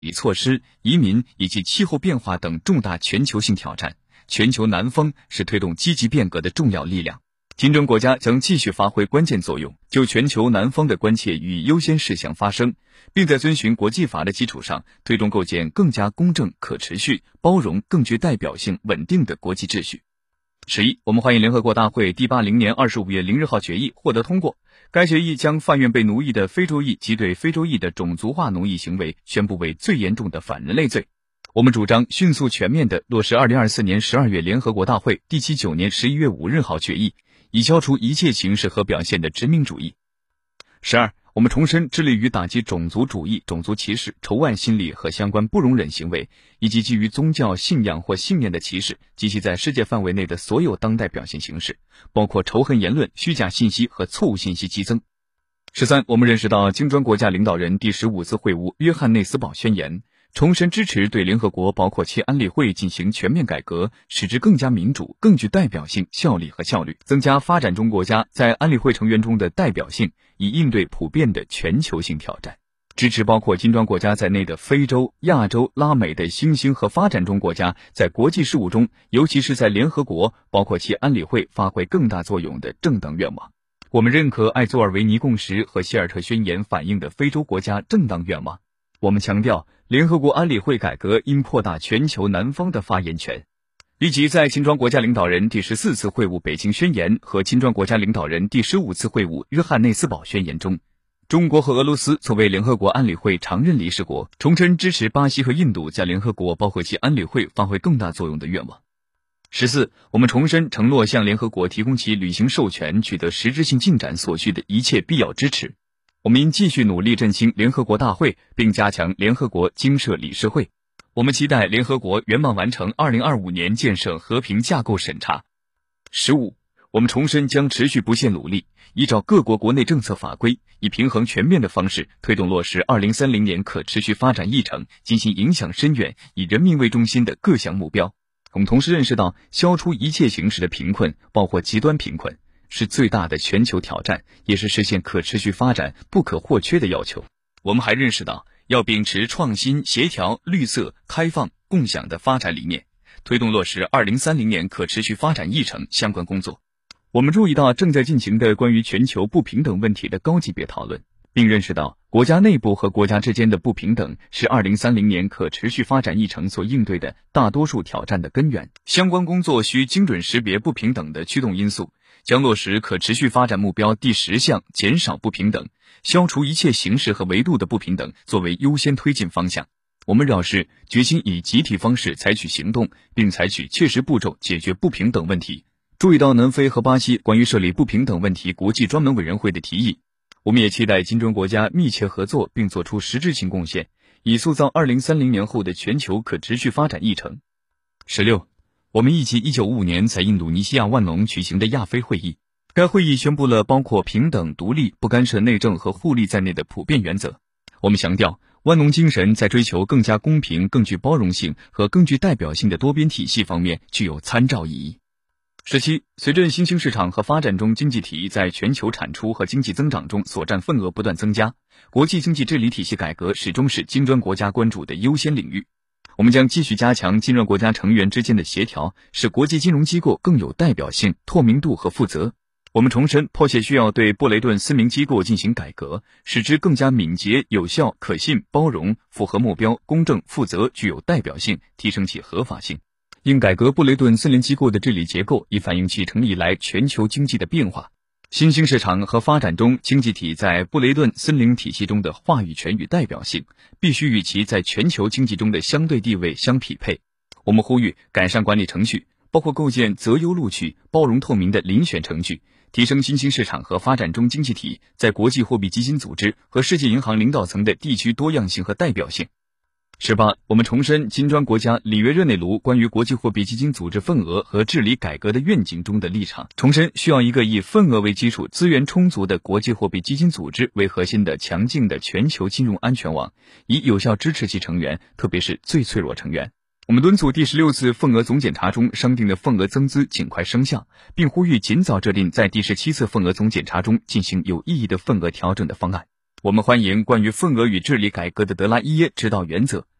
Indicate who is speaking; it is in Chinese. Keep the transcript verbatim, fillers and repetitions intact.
Speaker 1: 理措施、移民以及气候变化等重大全球性挑战，全球南方是推动积极变革的重要力量。金砖国家将继续发挥关键作用，就全球南方的关切予以优先事项发声，并在遵循国际法的基础上，推动构建更加公正、可持续、包容、更具代表性、稳定的国际秩序。十一，我们欢迎联合国大会第八零年二十五月零日号决议获得通过。该决议将犯愿被奴役的非洲裔及对非洲裔的种族化奴役行为宣布为最严重的反人类罪。我们主张迅速全面地落实二零二四年十二月联合国大会第七九年十一月五日号决议，以消除一切形式和表现的殖民主义。十二，我们重申致力于打击种族主义、种族歧视、仇外心理和相关不容忍行为，以及基于宗教信仰或信念的歧视及其在世界范围内的所有当代表现形式，包括仇恨言论、虚假信息和错误信息激增。十三，我们认识到金砖国家领导人第十五次会晤约翰内斯堡宣言，重申支持对联合国包括其安理会进行全面改革，使之更加民主、更具代表性、效力和效率，增加发展中国家在安理会成员中的代表性，以应对普遍的全球性挑战。支持包括金砖国家在内的非洲、亚洲、拉美的新兴和发展中国家在国际事务中，尤其是在联合国包括其安理会发挥更大作用的正当愿望。我们认可艾佐尔维尼共识和希尔特宣言反映的非洲国家正当愿望。我们强调联合国安理会改革应扩大全球南方的发言权。以及在金砖国家领导人第十四次会晤北京宣言和金砖国家领导人第十五次会晤约翰内斯堡宣言中，中国和俄罗斯作为联合国安理会常任理事国，重申支持巴西和印度在联合国包括其安理会发挥更大作用的愿望。十四，我们重申承诺向联合国提供其履行授权、取得实质性进展所需的一切必要支持。我们应继续努力振兴联合国大会，并加强联合国经社理事会。我们期待联合国圆满完成二零二五年建设和平架构审查。十五，我们重申将持续不懈努力，依照各国国内政策法规，以平衡全面的方式推动落实二零三零年可持续发展议程，进行影响深远、以人民为中心的各项目标。我们同时认识到，消除一切形式的贫困，包括极端贫困，是最大的全球挑战，也是实现可持续发展不可或缺的要求。我们还认识到，要秉持创新、协调、绿色、开放、共享的发展理念，推动落实二零三零年可持续发展议程相关工作。我们注意到正在进行的关于全球不平等问题的高级别讨论，并认识到国家内部和国家之间的不平等是二零三零年可持续发展议程所应对的大多数挑战的根源。相关工作需精准识别不平等的驱动因素，将落实可持续发展目标第十项减少不平等，消除一切形式和维度的不平等作为优先推进方向。我们表示决心以集体方式采取行动，并采取切实步骤解决不平等问题。注意到南非和巴西关于设立不平等问题国际专门委员会的提议，我们也期待金砖国家密切合作，并做出实质性贡献，以塑造二零三零年后的全球可持续发展议程。十六，我们忆起一九五五年在印度尼西亚万隆举行的亚非会议，该会议宣布了包括平等、独立、不干涉内政和互利在内的普遍原则。我们强调，万隆精神在追求更加公平、更具包容性和更具代表性的多边体系方面具有参照意义。十七，随着新兴市场和发展中经济体在全球产出和经济增长中所占份额不断增加，国际经济治理体系改革始终是金砖国家关注的优先领域。我们将继续加强金砖国家成员之间的协调，使国际金融机构更有代表性、透明度和负责。我们重申迫切需要对布雷顿森林机构进行改革，使之更加敏捷、有效、可信、包容、符合目标、公正、负责、具有代表性，提升其合法性。应改革布雷顿森林机构的治理结构，以反映其成立以来全球经济的变化。新兴市场和发展中经济体在布雷顿森林体系中的话语权与代表性，必须与其在全球经济中的相对地位相匹配。我们呼吁改善管理程序，包括构建择优录取、包容透明的遴选程序，提升新兴市场和发展中经济体在国际货币基金组织和世界银行领导层的地区多样性和代表性。十八，我们重申金砖国家里约热内卢关于国际货币基金组织份额和治理改革的愿景中的立场，重申需要一个以份额为基础、资源充足的国际货币基金组织为核心的强劲的全球金融安全网，以有效支持其成员，特别是最脆弱成员。我们敦促第十六次份额总检查中商定的份额增资尽快生效，并呼吁尽早制定在第十七次份额总检查中进行有意义的份额调整的方案。 我们欢迎关于份额与治理改革的德拉伊耶指导原则。